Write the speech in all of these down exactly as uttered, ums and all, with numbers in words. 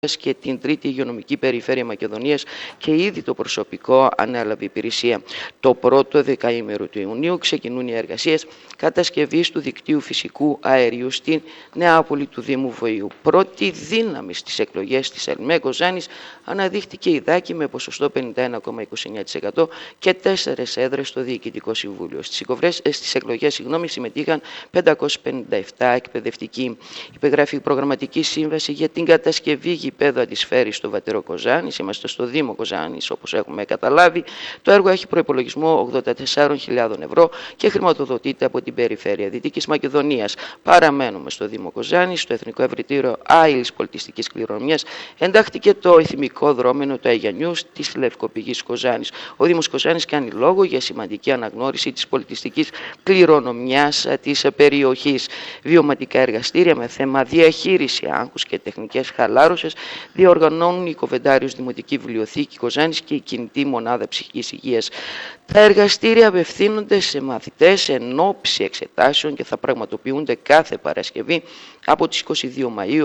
και την τρίτη υγειονομική περιφέρεια Μακεδονίας και ήδη το προσωπικό ανέλαβε υπηρεσία. Το πρώτο δεκαήμερο του Ιουνίου ξεκινούν οι εργασίες κατασκευής του δικτύου φυσικού αερίου στην Νεάπολη του Δήμου Βοηού. Πρώτη δύναμη στις εκλογές της ΕΛΜΕ Κοζάνης αναδείχθηκε η Δάκη με ποσοστό πενήντα ένα κόμμα είκοσι εννέα τοις εκατό και τέσσερις έδρες στο Διοικητικό Συμβούλιο. Στις, στις εκλογές συγγνώμη, συμμετείχαν πεντακόσιοι πενήντα επτά εκπαιδευτικοί. Υπεγράφει η προγραμματική σύμβαση για την κατασκευή γηπέδου Αντισφαίρης στο Βατερό Κοζάνης. Είμαστε στο Δήμο Κοζάνης, όπως έχουμε καταλάβει. Το έργο έχει προϋπολογισμό ογδόντα τέσσερις χιλιάδες ευρώ και χρηματοδοτείται από την Περιφέρεια Δυτικής Μακεδονίας. Παραμένουμε στο Δήμο Κοζάνης. Στο Εθνικό Ευρυτήριο Άειλης Πολιτιστικής Κληρονομιάς εντάχθηκε το ηθιμικό δρόμενο του Αγιανιού της Λευκοπηγής Κοζάνης. Ο Δήμος Κοζάνης κάνει λόγο για σημαντική αναγνώριση της πολιτιστικής κληρονομιάς της περιοχής. Βιωματικά εργαστήρια με θέμα διαχείριση άγχους και τεχνικές χαλάρωσης διοργανώνουν η Κοβεντάριος Δημοτική Βιβλιοθήκη Κοζάνης και η Κινητή Μονάδα Ψυχικής Υγείας. Τα εργαστήρια απευθύνονται σε μαθητές εν ώψη εξετάσεων και θα πραγματοποιούνται κάθε Παρασκευή από τις είκοσι δύο Μαΐου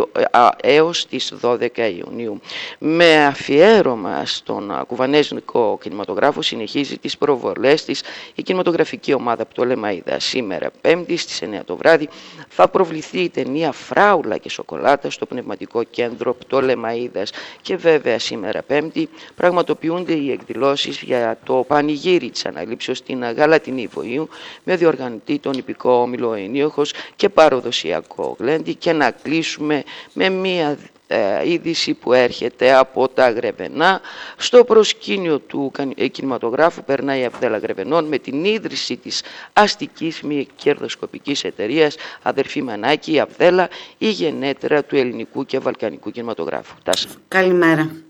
έως τις δώδεκα Ιουνίου. Με αφιέρωμα στον κουβανέζικο κινηματογράφο συνεχίζει τις προβολές της η κινηματογραφική ομάδα Πτολεμαΐδα. Σήμερα Πέμπτη στις εννιά το βράδυ θα προβληθεί η ταινία «Φράουλα και Σοκολάτα» στο Πνευματικό Κέντρο Πτολεμαΐδας. Και βέβαια σήμερα Πέμπτη πραγματοποιούνται οι εκδηλώσεις για το πανηγύρι της αναλήψεως στην Γαλατινή Βοηού με διοργανωτή τον υπηκό όμιλο Ενίοχος και παραδοσιακό γλέντι. Και να κλείσουμε με μία ε, είδηση που έρχεται από τα Γρεβενά. Στο προσκήνιο του κινηματογράφου περνάει η Αυδέλα Γρεβενών με την ίδρυση της αστικής μη κερδοσκοπικής εταιρείας Αδερφή Μανάκη, η Αυδέλα, η γενέτερα του ελληνικού και βαλκανικού κινηματογράφου. Τάσα. Καλημέρα.